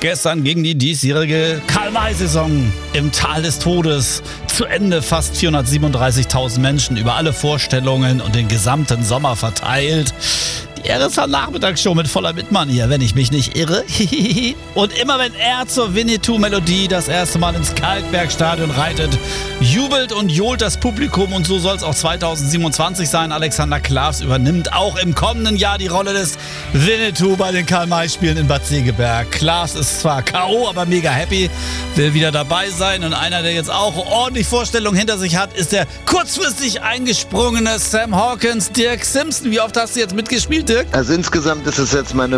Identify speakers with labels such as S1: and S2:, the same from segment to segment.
S1: Gestern ging die diesjährige Karl-May-Saison im Tal des Todes zu Ende. Fast 437.000 Menschen über alle Vorstellungen und den gesamten Sommer verteilt. Die RSH-Nachmittagsshow mit voller Wittmann hier, wenn ich mich nicht irre. Und immer wenn er zur Winnetou-Melodie das erste Mal ins Kalkbergstadion reitet, jubelt und johlt das Publikum. Und so soll es auch 2027 sein. Alexander Klavs übernimmt auch im kommenden Jahr die Rolle des Winnetou bei den Karl-May-Spielen in Bad Segeberg. Klavs ist zwar K.O., aber mega happy, will wieder dabei sein. Und einer, der jetzt auch ordentlich Vorstellungen hinter sich hat, ist der kurzfristig eingesprungene Sam Hawkins, Dirk Simpson. Wie oft hast du jetzt mitgespielt, Dirk?
S2: Also insgesamt ist es jetzt meine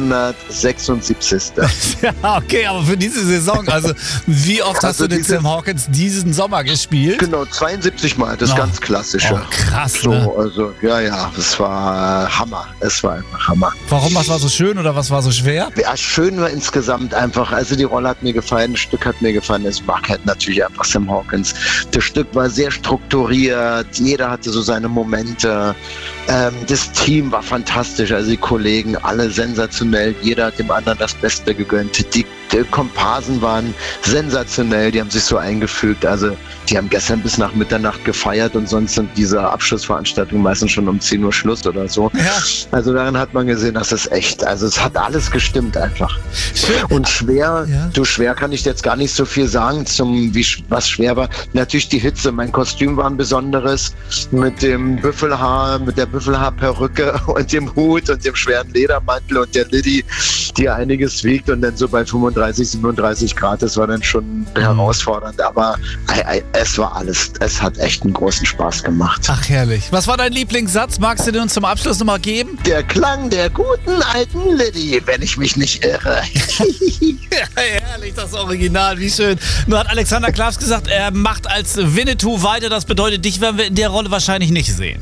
S2: 576.
S1: Ja, okay, aber für diese Saison, also wie oft hast du den Sam Hawkins diesen Sommer gespielt?
S2: Genau, 72 Mal, das ganz Klassische.
S1: Oh, krass,
S2: so,
S1: ne?
S2: Also, ja, das war Hammer. Es war einfach Hammer.
S1: Warum, was war so schön oder was war so schwer?
S2: Ja, schön war insgesamt einfach, also die Rolle hat mir gefallen, das Stück hat mir gefallen, es mag halt natürlich einfach Sam Hawkins. Das Stück war sehr strukturiert, jeder hatte so seine Momente, das Team war fantastisch, also die Kollegen, alle sensationell, jeder hat dem anderen das Beste gegönnt, die Komparsen waren sensationell, die haben sich so eingefügt, also die haben gestern bis nach Mitternacht gefeiert und sonst sind diese Abschlussveranstaltungen meistens schon um 10 Uhr Schluss oder so. Ja. Also daran hat man gesehen, dass es echt, also es hat alles gestimmt einfach. Schön. Und schwer, schwer kann ich jetzt gar nicht so viel sagen, was schwer war. Natürlich die Hitze, mein Kostüm war ein besonderes mit dem Büffelhaar, mit der Büffelhaarperücke und dem Hut und dem schweren Ledermantel und der Liddy, die einiges wiegt und dann so bei 35, 37 Grad, das war dann schon herausfordernd, aber es war alles, es hat echt einen großen Spaß gemacht.
S1: Ach herrlich. Was war dein Lieblingssatz? Magst du den uns zum Abschluss nochmal geben?
S2: Der Klang der guten alten Liddy, wenn ich mich nicht irre.
S1: Ja, herrlich, das Original, wie schön. Nur hat Alexander Klavs gesagt, er macht als Winnetou weiter, das bedeutet, dich werden wir in der Rolle wahrscheinlich nicht sehen.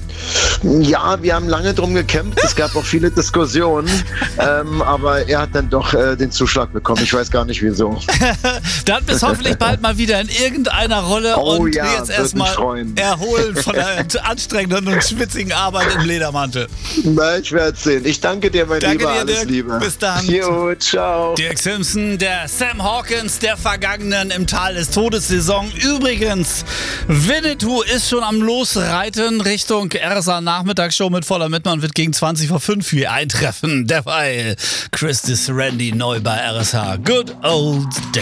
S2: Ja, wir haben lange drum gekämpft, es gab auch viele Diskussionen, aber er hat dann doch den Zuschlag bekommen, ich weiß gar nicht wieso.
S1: Dann bis hoffentlich bald mal wieder in irgendeiner Rolle und jetzt erstmal erholen von der anstrengenden und schwitzigen Arbeit im Ledermantel.
S2: Na, ich werde es sehen. Ich danke dir, mein Lieber, alles Liebe.
S1: Bis dann.
S2: Jo, ciao.
S1: Dirk Simpson, der Sam Hawkins der vergangenen im Tal des Todes-Saison. Übrigens, Winnetou ist schon am Losreiten Richtung RSA Nachmittagsshow mit voller Wittmann, wird gegen 5:20 hier eintreffen. Derweil Christy Randy neu bei RSH. Good old day.